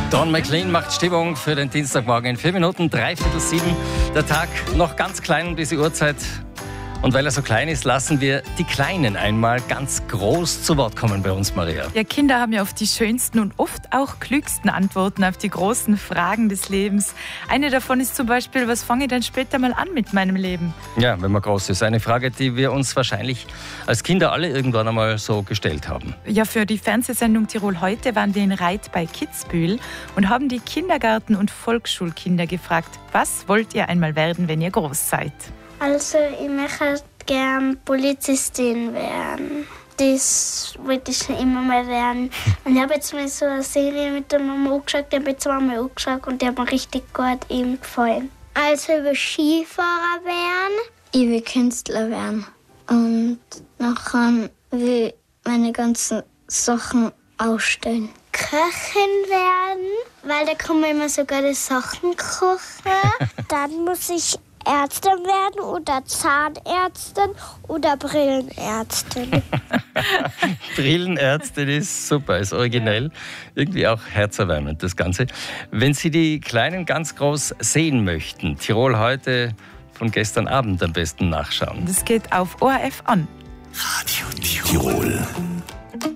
Don McLean macht Stimmung für den Dienstagmorgen in 4 Minuten, 6:45. Der Tag noch ganz klein um diese Uhrzeit. Und weil er so klein ist, lassen wir die Kleinen einmal ganz groß zu Wort kommen bei uns, Maria. Ja, Kinder haben ja oft die schönsten und oft auch klügsten Antworten auf die großen Fragen des Lebens. Eine davon ist zum Beispiel, was fange ich denn später mal an mit meinem Leben? Ja, wenn man groß ist. Eine Frage, die wir uns wahrscheinlich als Kinder alle irgendwann einmal so gestellt haben. Ja, für die Fernsehsendung Tirol heute waren wir in Reit bei Kitzbühel und haben die Kindergarten- und Volksschulkinder gefragt, was wollt ihr einmal werden, wenn ihr groß seid? Also, ich möchte gerne Polizistin werden. Das wollte ich schon immer mal werden. Und ich habe jetzt mal so eine Serie mit der Mama angeschaut, die habe ich zweimal angeschaut und die hat mir richtig gut eben gefallen. Also, ich will Skifahrer werden. Ich will Künstler werden. Und nachher will ich meine ganzen Sachen ausstellen. Köchin werden, weil da kann man immer so gute Sachen kochen. Dann muss ich Ärztin werden oder Zahnärztin oder Brillenärztin. Brillenärztin ist super, ist originell, irgendwie auch herzerwärmend das Ganze. Wenn Sie die Kleinen ganz groß sehen möchten, Tirol heute von gestern Abend am besten nachschauen. Das geht auf ORF an. Radio Tirol.